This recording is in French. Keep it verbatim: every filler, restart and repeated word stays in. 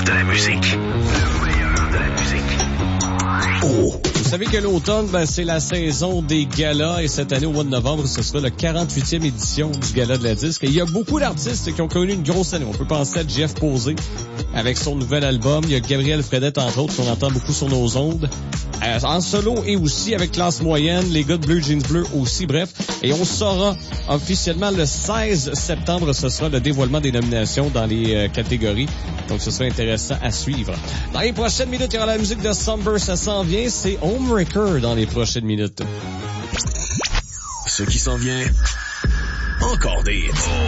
de la musique. Le meilleur de la musique. Oh! Vous savez que l'automne, ben, c'est la saison des galas et cette année, au mois de novembre, ce sera le quarante-huitième édition du Gala de la Disque. Et il y a beaucoup d'artistes qui ont connu une grosse année. On peut penser à Jeff Posey avec son nouvel album. Il y a Gabriel Fredette, entre autres, qu'on entend beaucoup sur nos ondes. Euh, en solo et aussi avec Classe Moyenne, les gars de Bleu Jeans Bleu aussi, bref. Et on saura officiellement le seize septembre, ce sera le dévoilement des nominations dans les euh, catégories. Donc ce sera intéressant à suivre. Dans les prochaines minutes, il y aura la musique de Somber, ça s'en vient. C'est Homewrecker dans les prochaines minutes. Ce qui s'en vient, encore des hits.